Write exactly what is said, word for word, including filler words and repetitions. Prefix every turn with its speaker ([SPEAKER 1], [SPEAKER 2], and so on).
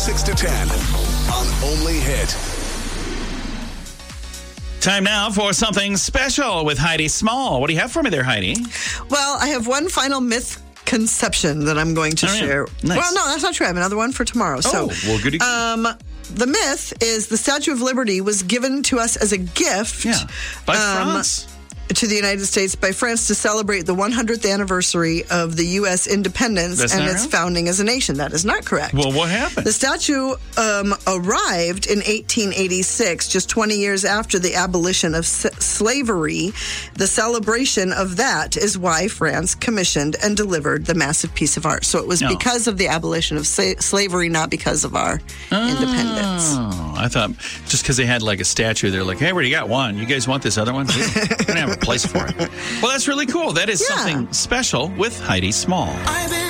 [SPEAKER 1] six to ten on Only Hit.
[SPEAKER 2] Time now for something special with Heidi Small. What do you have for me there, Heidi?
[SPEAKER 3] Well, I have one final misconception that I'm going to
[SPEAKER 2] Oh, yeah.
[SPEAKER 3] share.
[SPEAKER 2] Nice.
[SPEAKER 3] Well, no, that's not true. I have another one for tomorrow.
[SPEAKER 2] Oh,
[SPEAKER 3] so,
[SPEAKER 2] well, goody.
[SPEAKER 3] Um, the myth is the Statue of Liberty was given to us as a gift.
[SPEAKER 2] Yeah, by
[SPEAKER 3] um,
[SPEAKER 2] France.
[SPEAKER 3] To the United States by France to celebrate the one hundredth anniversary of the U S independence
[SPEAKER 2] That's
[SPEAKER 3] and
[SPEAKER 2] not
[SPEAKER 3] its
[SPEAKER 2] right?
[SPEAKER 3] founding as a nation. That is not correct.
[SPEAKER 2] Well, what happened?
[SPEAKER 3] The statue um, arrived in eighteen eighty-six, just twenty years after the abolition of s- slavery. The celebration of that is why France commissioned and delivered the massive piece of art. So it was
[SPEAKER 2] Oh.
[SPEAKER 3] because of the abolition of sa- slavery, not because of our independence.
[SPEAKER 2] Oh, I thought just because they had like a statue, they're like, hey, we already got one. You guys want this other one? We're going to have a place for it. Well, that's really cool. That is
[SPEAKER 3] Yeah.
[SPEAKER 2] something special with Heidi Small.
[SPEAKER 4] I've been